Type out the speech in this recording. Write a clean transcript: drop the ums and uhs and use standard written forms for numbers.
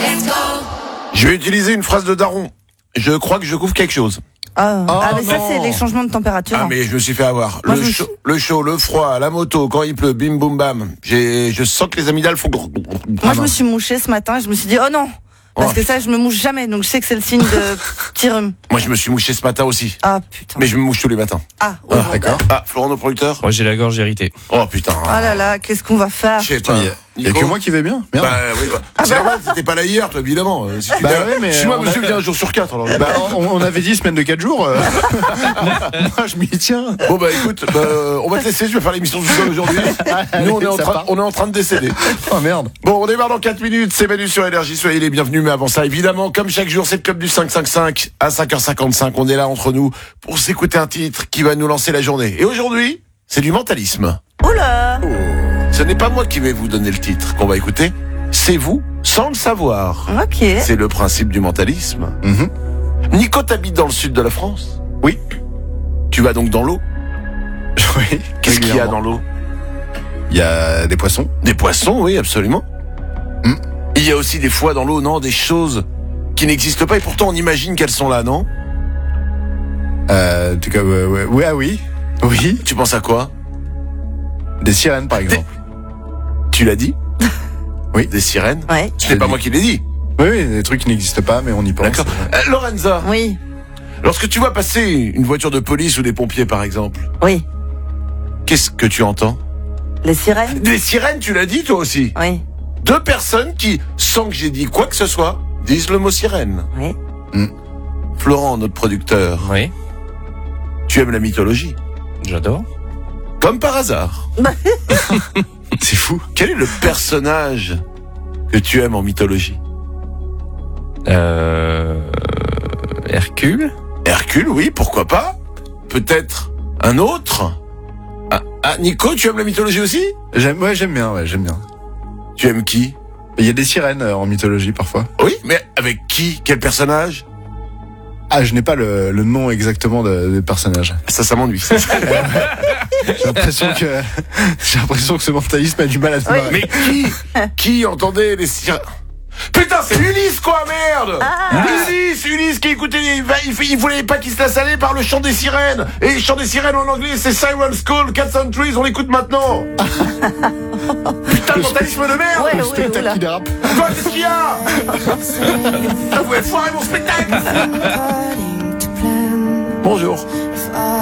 Je vais utiliser une phrase de daron. Je crois que je couvre quelque chose. Mais ça c'est les changements de température. Ah mais je me suis fait avoir. Moi, Le chaud, le froid, la moto, quand il pleut, bim boum bam. Je sens que les amygdales font. Moi je me suis mouché ce matin et je me suis dit oh non. Parce que ça, je me mouche jamais, donc je sais que c'est le signe de petit rhume. Moi, je me suis mouché ce matin aussi. Ah putain. Mais je me mouche tous les matins. D'accord. Florent, nos producteurs. Moi j'ai la gorge irritée. Oh putain. Ah là là, qu'est-ce qu'on va faire? Je sais pas. Il y a que moi qui vais bien. Merde. C'est normal, c'était pas là hier, toi, évidemment. Si tu mais suis moi, monsieur, vient un jour sur 4. Alors. On avait dit semaine de 4 jours. Moi, je m'y tiens. Bon, écoute, on va te laisser, je vais faire l'émission tout seul aujourd'hui. Nous, on est en train de décéder. Oh merde. Bon, on démarre dans 4 minutes, c'est Manu sur Énergie, soyez les bienvenus, mais avant ça, évidemment, comme chaque jour, c'est le club du 555 à 5h55. On est là entre nous pour s'écouter un titre qui va nous lancer la journée. Et aujourd'hui, c'est du mentalisme. Oula. Ce n'est pas moi qui vais vous donner le titre qu'on va écouter, c'est vous, sans le savoir. Ok. C'est le principe du mentalisme. Nico, t'habites dans le sud de la France? Oui. Tu vas donc dans l'eau? Oui. Qu'est-ce qu'il y a dans l'eau? Il y a des poissons. Des poissons, oui, absolument. Il y a aussi des fois dans l'eau, non, des choses qui n'existent pas et pourtant on imagine qu'elles sont là, non? En tout cas, oui. Oui. Tu penses à quoi? Des sirènes, par exemple. Tu l'as dit? Oui. Des sirènes? Ouais. Ce n'est pas moi qui l'ai dit. Oui, des trucs qui n'existent pas, mais on y pense. D'accord. Lorenza, Oui. lorsque tu vois passer une voiture de police ou des pompiers, par exemple, Oui. qu'est-ce que tu entends? Les sirènes? Des sirènes, tu l'as dit toi aussi? Oui. 2 personnes qui, sans que j'ai dit quoi que ce soit, disent le mot sirène. Oui. Florent, notre producteur, Oui, tu aimes la mythologie? j'adore. Comme par hasard. C'est fou. Quel est le personnage que tu aimes en mythologie? Hercule. Hercule, oui, pourquoi pas? Peut-être un autre? Nico, tu aimes la mythologie aussi? J'aime bien. Tu aimes qui? Il y a des sirènes en mythologie parfois. Oui, mais avec qui? Quel personnage? Ah, je n'ai pas le nom exactement de personnage. Ça m'ennuie. J'ai l'impression que ce mentalisme a du mal à se Mais qui entendait les sirènes? Putain, c'est Ulysse quoi, merde! Ulysse qui écoutait, il voulait pas qu'il se laisse aller par le chant des sirènes. Et le chant des sirènes en anglais, c'est Siren's Call, Cats and Trees, on l'écoute maintenant. Putain, le mentalisme de merde! Ouais, spectacle qui dérape. Quoi, qu'est-ce qu'il y a? Vous pouvez foirer mon spectacle! Bonjour.